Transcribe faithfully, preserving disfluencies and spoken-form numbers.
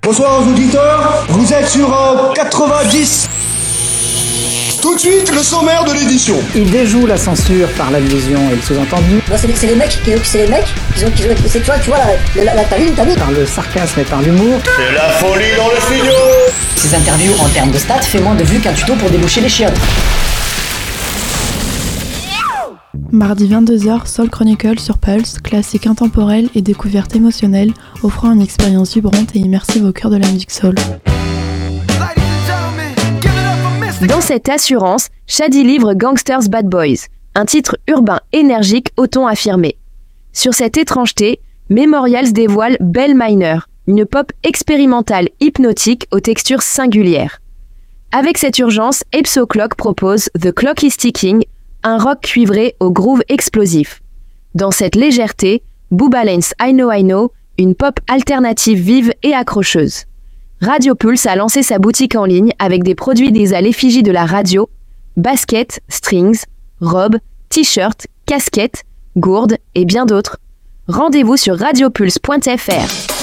Bonsoir aux auditeurs, vous êtes sur euh, quatre-vingt-dix. Tout de suite, le sommaire de l'édition. Il déjoue la censure par l'allusion et le sous-entendu. Non, c'est les, c'est les mecs, qui, c'est les mecs, qui ont, qui ont, c'est, tu vois, tu vois la, la, la, t'as vu, t'as vu. Par le sarcasme et par l'humour. C'est la folie dans le studio. Ces interviews en termes de stats fait moins de vues qu'un tuto pour déboucher les chiottes. Mardi vingt-deux heures, Soul Chronicle sur Pulse, classique intemporel et découverte émotionnelle, offrant une expérience vibrante et immersive au cœur de la musique soul. Dans cette assurance, Shady livre Gangsters Bad Boys, un titre urbain énergique au ton affirmé. Sur cette étrangeté, Memorials dévoile Belle Minor, une pop expérimentale hypnotique aux textures singulières. Avec cette urgence, Epso Clock propose The Clock is Ticking, un rock cuivré au groove explosif. Dans cette légèreté, Booba Lance I Know I Know, une pop alternative vive et accrocheuse. Radio Pulse a lancé sa boutique en ligne avec des produits des à l'effigie de la radio, baskets, strings, robes, t-shirts, casquettes, gourdes et bien d'autres. Rendez-vous sur radiopulse point f r.